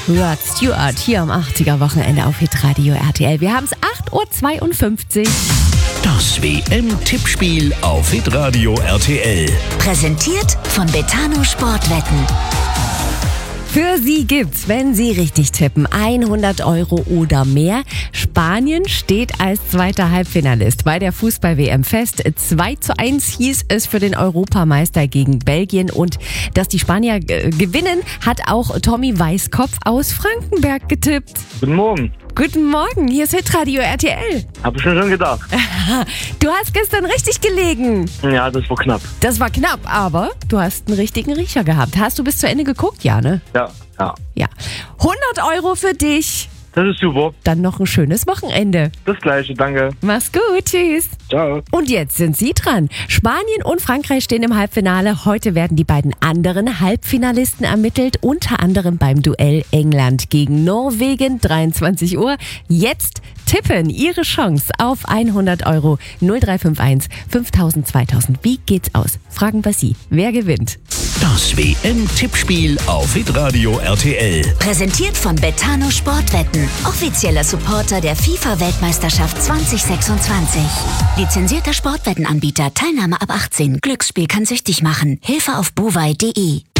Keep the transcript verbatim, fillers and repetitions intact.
Rod Stewart hier am achtziger-Wochenende auf Hitradio R T L. Wir haben es acht Uhr zweiundfünfzig. Das W M-Tippspiel auf Hitradio R T L. Präsentiert von Betano Sportwetten. Für Sie gibt's, wenn Sie richtig tippen, hundert Euro oder mehr. Spanien steht als zweiter Halbfinalist bei der Fußball-W M fest. zwei zu eins hieß es für den Europameister gegen Belgien. Und dass die Spanier äh, gewinnen, hat auch Tommy Weißkopf aus Frankenberg getippt. Guten Morgen. Guten Morgen, hier ist Hitradio R T L. Hab ich mir schon gedacht. Du hast gestern richtig gelegen. Ja, das war knapp. Das war knapp, aber du hast einen richtigen Riecher gehabt. Hast du bis zu Ende geguckt? Ja, ne? Ja, ja. Ja. hundert Euro für dich. Das ist super. Dann noch ein schönes Wochenende. Das Gleiche, danke. Mach's gut, tschüss. Ciao. Und jetzt sind Sie dran. Spanien und Frankreich stehen im Halbfinale. Heute werden die beiden anderen Halbfinalisten ermittelt, unter anderem beim Duell England gegen Norwegen, dreiundzwanzig Uhr. Jetzt tippen, Ihre Chance auf hundert Euro. null drei fünf eins fünftausend zweitausend. Wie geht's aus? Fragen wir Sie. Wer gewinnt? Das W M-Tippspiel auf Hitradio R T L. Präsentiert von Betano Sportwetten. Offizieller Supporter der FIFA-Weltmeisterschaft zwanzig sechsundzwanzig. Lizenzierter Sportwettenanbieter. Teilnahme ab achtzehn. Glücksspiel kann süchtig machen. Hilfe auf bovai punkt de.